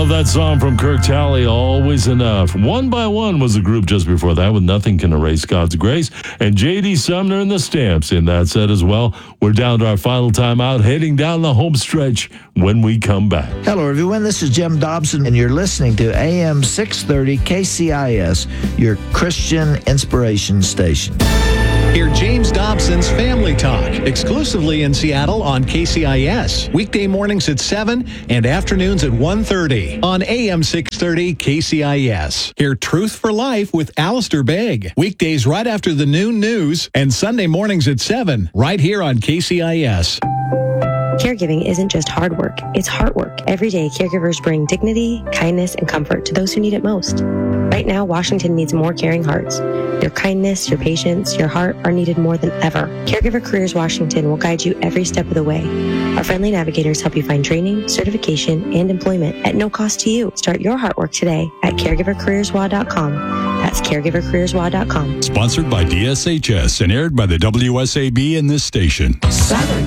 love that song from Kirk Talley, Always Enough. One by One was the group just before that with Nothing Can Erase God's Grace. And J.D. Sumner and the Stamps in that set as well. We're down to our final time out, heading down the home stretch when we come back. Hello, everyone. This is Jim Dobson, and you're listening to AM 630 KCIS, your Christian inspiration station. Hear James Dobson's Family Talk exclusively in Seattle on KCIS. Weekday mornings at 7 and afternoons at 1:30 on AM 630 KCIS. Hear Truth for Life with Alistair Begg. Weekdays right after the noon news and Sunday mornings at 7 right here on KCIS. Caregiving isn't just hard work, it's heart work. Every day, caregivers bring dignity, kindness, and comfort to those who need it most. Right now, Washington needs more caring hearts. Your kindness, your patience, your heart are needed more than ever. Caregiver Careers Washington will guide you every step of the way. Our friendly navigators help you find training, certification, and employment at no cost to you. Start your heart work today at caregivercareerswa.com. That's caregivercareerswa.com. Sponsored by DSHS and aired by the WSAB in this station.